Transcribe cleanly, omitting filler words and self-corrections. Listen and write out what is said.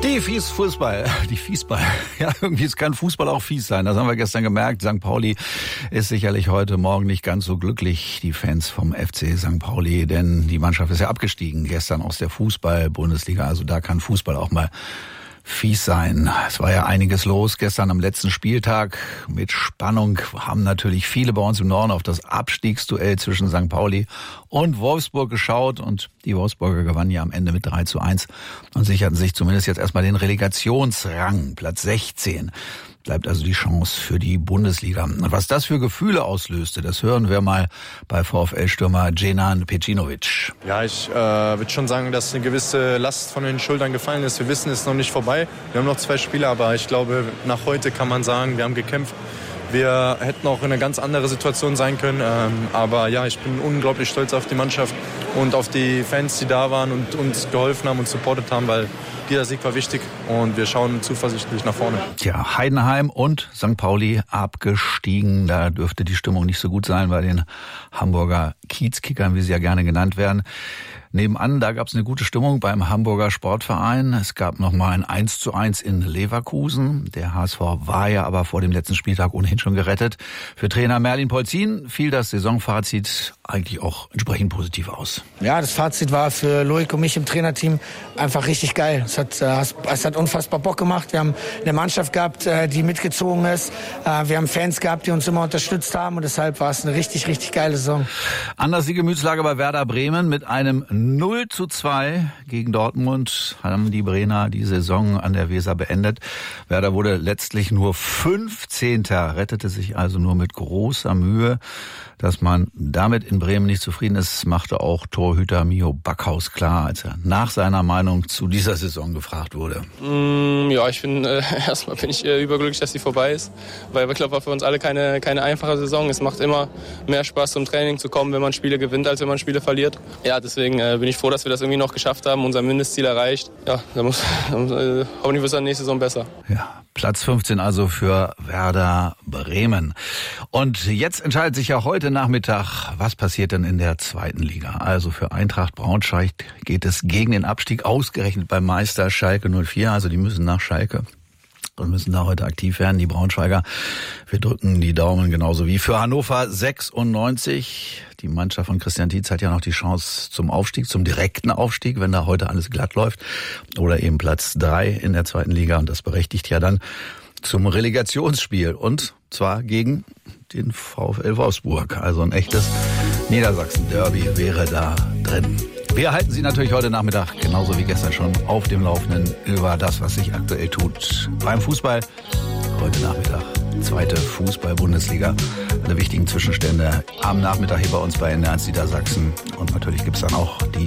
Die Fiesball. Ja, irgendwie kann Fußball auch fies sein. Das haben wir gestern gemerkt. St. Pauli ist sicherlich heute Morgen nicht ganz so glücklich, die Fans vom FC St. Pauli, denn die Mannschaft ist ja abgestiegen gestern aus der Fußball-Bundesliga. Also da kann Fußball auch mal fies sein. Es war ja einiges los gestern am letzten Spieltag. Mit Spannung haben natürlich viele bei uns im Norden auf das Abstiegsduell zwischen St. Pauli und Wolfsburg geschaut. Und die Wolfsburger gewannen ja am Ende mit 3:1 und sicherten sich zumindest jetzt erstmal den Relegationsrang, Platz 16. Bleibt also die Chance für die Bundesliga. Und was das für Gefühle auslöste, das hören wir mal bei VfL-Stürmer Dženan Pejinović. Ja, ich würde schon sagen, dass eine gewisse Last von den Schultern gefallen ist. Wir wissen, es ist noch nicht vorbei. Wir haben noch 2 Spiele, aber ich glaube, nach heute kann man sagen, wir haben gekämpft. Wir hätten auch in eine ganz andere Situation sein können. Aber ja, ich bin unglaublich stolz auf die Mannschaft und auf die Fans, die da waren und uns geholfen haben und supportet haben, weil jeder Sieg war wichtig und wir schauen zuversichtlich nach vorne. Tja, Heidenheim und St. Pauli abgestiegen. Da dürfte die Stimmung nicht so gut sein bei den Hamburger Kiezkickern, wie sie ja gerne genannt werden. Nebenan, da gab es eine gute Stimmung beim Hamburger Sportverein. Es gab nochmal ein 1:1 in Leverkusen. Der HSV war ja aber vor dem letzten Spieltag ohnehin schon gerettet. Für Trainer Merlin Polzin fiel das Saisonfazit eigentlich auch entsprechend positiv aus. Ja, das Fazit war für Loic und mich im Trainerteam einfach richtig geil. Es hat unfassbar Bock gemacht. Wir haben eine Mannschaft gehabt, die mitgezogen ist. Wir haben Fans gehabt, die uns immer unterstützt haben. Und deshalb war es eine richtig, richtig geile Saison. Anders die Gemütslage bei Werder Bremen. Mit einem 0:2 gegen Dortmund haben die Bremer die Saison an der Weser beendet. Werder wurde letztlich nur 15. rettete sich also nur mit großer Mühe. Dass man damit in Bremen nicht zufrieden ist, machte auch Torhüter Mio Backhaus klar, als er nach seiner Meinung zu dieser Saison gefragt wurde. Ja, erstmal bin ich überglücklich, dass sie vorbei ist, weil ich glaube, war für uns alle keine einfache Saison. Es macht immer mehr Spaß, zum Training zu kommen, wenn man Spiele gewinnt, als wenn man Spiele verliert. Ja, deswegen bin ich froh, dass wir das irgendwie noch geschafft haben, unser Mindestziel erreicht. Ja, hoffentlich wird es dann nächste Saison besser. Ja. Platz 15 also für Werder Bremen. Und jetzt entscheidet sich ja heute Nachmittag, was passiert denn in der 2. Liga. Also für Eintracht Braunschweig geht es gegen den Abstieg, ausgerechnet beim Meister Schalke 04. Also die müssen nach Schalke und müssen da heute aktiv werden, die Braunschweiger. Wir drücken die Daumen genauso wie für Hannover 96. Die Mannschaft von Christian Tietz hat ja noch die Chance zum Aufstieg, zum direkten Aufstieg, wenn da heute alles glatt läuft. Oder eben Platz 3 in der 2. Liga. Und das berechtigt ja dann zum Relegationsspiel. Und zwar gegen den VfL Wolfsburg. Also ein echtes Niedersachsen-Derby wäre da drin. Wir halten Sie natürlich heute Nachmittag, genauso wie gestern schon, auf dem Laufenden über das, was sich aktuell tut beim Fußball. Heute Nachmittag 2. Fußball-Bundesliga. Alle wichtigen Zwischenstände am Nachmittag hier bei uns bei NDR1 Niedersachsen. Und natürlich gibt's dann auch die